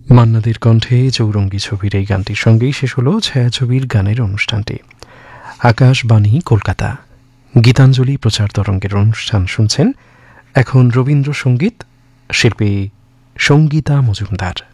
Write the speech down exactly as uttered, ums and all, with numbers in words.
মান্নাদের কণ্ঠে চৌরঙ্গী ছবির এই গানটির সঙ্গেই শেষ হল ছায়াছবির গানের অনুষ্ঠানটি। আকাশবাণী কলকাতা, গীতাঞ্জলি প্রচার তরঙ্গের অনুষ্ঠান শুনছেন। এখন রবীন্দ্রসঙ্গীত, শিল্পী সঙ্গীতা মজুমদার।